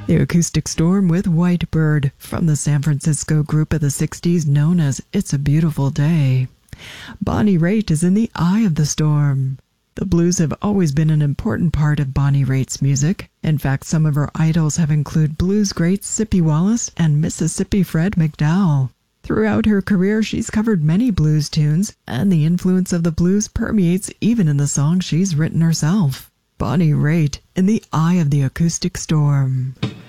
The Acoustic Storm with White Bird from the San Francisco group of the 60s known as It's a Beautiful Day. Bonnie Raitt is in the eye of the storm. The blues have always been an important part of Bonnie Raitt's music. In fact, some of her idols have included blues greats Sippie Wallace and Mississippi Fred McDowell. Throughout her career, she's covered many blues tunes, and the influence of the blues permeates even in the songs she's written herself. Bonnie Raitt in the eye of the acoustic storm.